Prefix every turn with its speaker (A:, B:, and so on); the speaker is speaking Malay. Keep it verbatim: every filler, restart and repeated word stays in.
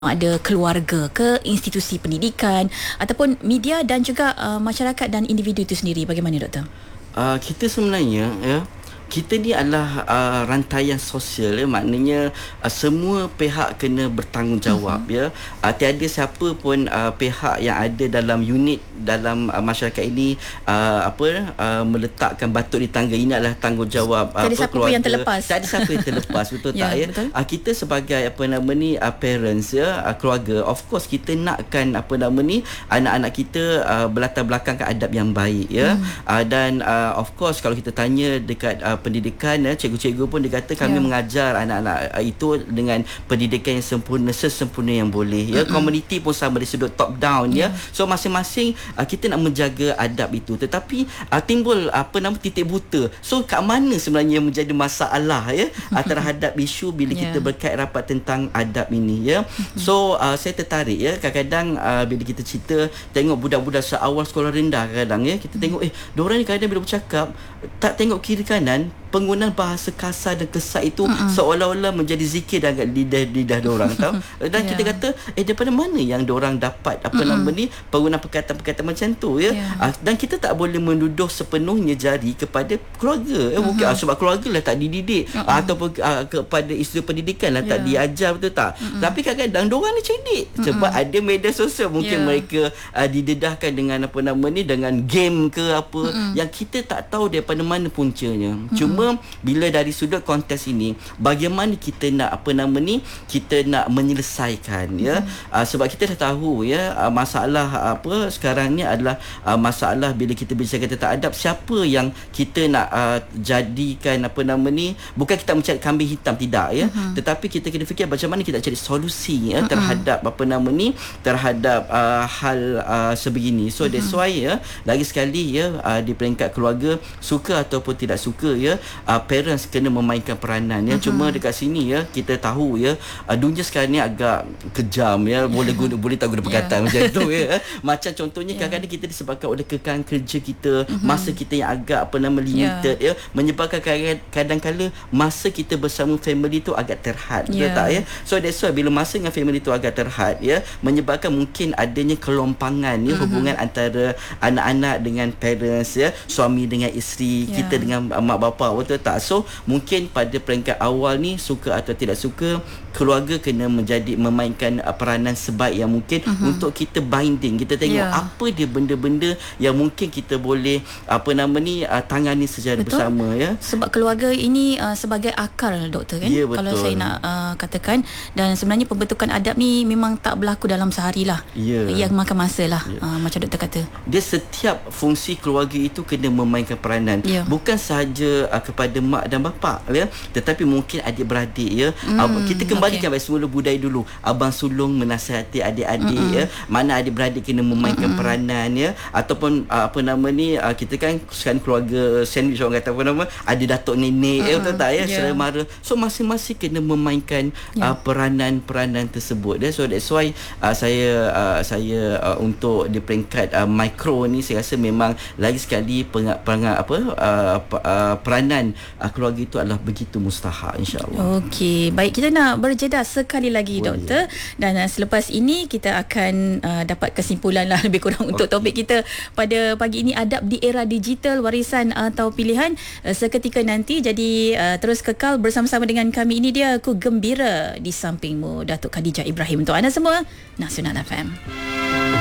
A: ada keluarga ke, institusi pendidikan ataupun media dan juga uh, masyarakat dan individu itu sendiri. Bagaimana, Doktor?
B: Uh, kita sebenarnya ya kita ni adalah uh, rantaian sosial ya, maknanya uh, semua pihak kena bertanggungjawab uh-huh. ya. Uh, tiada siapa pun uh, pihak yang ada dalam unit dalam uh, masyarakat ini uh, apa uh, meletakkan batuk di tangga. Ini adalah tanggungjawab uh,
A: tiada siapa pun yang terlepas.
B: Tak ada siapa yang terlepas, betul
A: ya,
B: tak ya?
A: Betul.
B: Uh, kita sebagai apa nama ni uh, parents ya, uh, keluarga, of course kita nakkan apa nama ni anak-anak kita uh, berlatar belakangkan adab yang baik ya. Hmm. Uh, dan uh, of course kalau kita tanya dekat uh, pendidikan ya, cikgu-cikgu pun dia kata kami yeah. mengajar anak-anak itu dengan pendidikan yang sempurna, sesempurna yang boleh ya. Mm-hmm. Komuniti pun sama dari sudut top down yeah. ya. So masing-masing uh, kita nak menjaga adab itu, tetapi uh, timbul apa nama titik buta. So kat mana sebenarnya yang menjadi masalah ya uh, terhadap isu bila yeah. kita berkait rapat tentang adab ini ya. Mm-hmm. So uh, saya tertarik ya, kadang-kadang uh, bila kita cerita tengok budak-budak seawal sekolah rendah, kadang-kadang ya kita mm-hmm. tengok eh diorang ni kadang bila bercakap tak tengok kiri kanan, penggunaan bahasa kasar dan kesat itu uh-uh. seolah-olah menjadi zikir dalam lidah-lidah diorang tahu. Dan yeah. kita kata eh daripada mana yang diorang dapat apa uh-uh. nama ni penggunaan perkataan-perkataan macam tu ya. Yeah. Uh, dan kita tak boleh menuduh sepenuhnya jari kepada keluarga. Eh, uh-huh. Mungkin uh, sebab keluarga lah tak dididik uh-uh. uh, ataupun uh, kepada institusi pendidikan lah yeah. tak diajar, betul tak? Uh-uh. Tapi kadang-kadang diorang ni cerdik uh-uh. sebab ada media sosial, mungkin yeah. mereka uh, didedahkan dengan apa nama ni dengan game ke apa uh-uh. yang kita tak tahu daripada mana puncanya. Uh-uh. Cuma bila dari sudut konteks ini, bagaimana kita nak apa nama ni kita nak menyelesaikan ya. Mm-hmm. uh, sebab kita dah tahu ya uh, masalah apa sekarang ni adalah uh, masalah bila kita bincang tentang adab, siapa yang kita nak uh, jadikan apa nama ni, bukan kita mencari kambing hitam, tidak ya. Mm-hmm. Tetapi kita kena fikir macam mana kita cari solusi ya mm-hmm. terhadap apa nama ni terhadap uh, hal uh, sebegini. So mm-hmm. that's why ya lagi sekali ya uh, di peringkat keluarga, suka ataupun tidak suka ya, Uh, parents kena memainkan peranan ya. Uh-huh. Cuma dekat sini ya kita tahu ya uh, dunia sekarang ni agak kejam ya, boleh guna boleh tak guna perkataan yeah. macam tu ya. Macam contohnya yeah. kadang-kadang kita disebabkan oleh kekangan kerja kita, uh-huh. masa kita yang agak apa nama limited yeah. ya, menyebabkan kadang-kadang masa kita bersama family tu agak terhad, yeah. betul tak ya. So that's why bila masa dengan family tu agak terhad ya, menyebabkan mungkin adanya kelompangan ya, uh-huh. hubungan antara anak-anak dengan parents ya, suami dengan isteri, yeah. kita dengan uh, mak bapa, betul tak? So mungkin pada peringkat awal ni, suka atau tidak suka, keluarga kena menjadi memainkan uh, peranan sebaik yang mungkin uh-huh. untuk kita binding, kita tengok yeah. apa dia benda-benda yang mungkin kita boleh apa nama ni uh, tangani secara betul? Bersama ya.
A: Sebab keluarga ini uh, sebagai akar, Doktor kan, yeah, kalau saya nak uh, katakan. Dan sebenarnya pembentukan adab ni memang tak berlaku dalam sehari lah, yeah. yang makan masa lah, yeah. uh, macam Doktor kata.
B: Dia setiap fungsi keluarga itu kena memainkan peranan, yeah. bukan sahaja uh, kepada mak dan bapa ya, tetapi mungkin adik-beradik ya. Hmm, kita kembalikan okay. balik semula budaya dulu, abang sulung menasihati adik-adik mm-hmm. ya, mana adik-beradik kena memainkan mm-hmm. peranan ya, ataupun uh, apa nama ni uh, kita kan sekarang keluarga sandwich, orang kata apa nama, ada datuk nenek mm-hmm. ya, betul tak ya, yeah. saudara mara. So masing-masing kena memainkan yeah. uh, peranan-peranan tersebut ya. So that's why uh, saya uh, saya uh, untuk di peringkat uh, mikro ni saya rasa memang lagi sekali peng, peng, apa uh, uh, peranan uh, keluarga itu adalah begitu mustahak, insya-Allah.
A: Okey, baik, kita nak berjeda sekali lagi, boleh, Doktor. Dan uh, selepas ini kita akan uh, dapat kesimpulan lah lebih kurang untuk okay. topik kita pada pagi ini, adab di era digital, warisan atau pilihan. Uh, seketika nanti, jadi uh, terus kekal bersama-sama dengan kami. Ini dia Aku Gembira di Sampingmu, Datuk Khadijah Ibrahim. Untuk anda semua, Nasional F M.